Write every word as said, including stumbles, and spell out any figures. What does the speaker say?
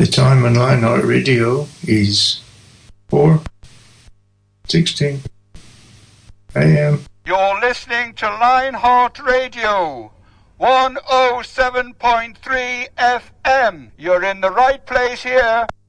The time on Lionheart Radio is four sixteen a m You're listening to Lionheart Radio, one oh seven point three F M. You're in the right place here.